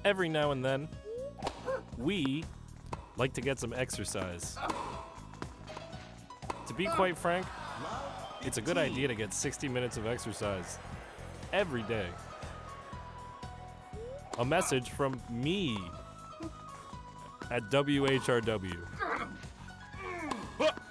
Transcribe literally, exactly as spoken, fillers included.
every now and then, we like to get some exercise. To be quite frank, it's a good idea to get sixty minutes of exercise every day. A message from me at W H R W.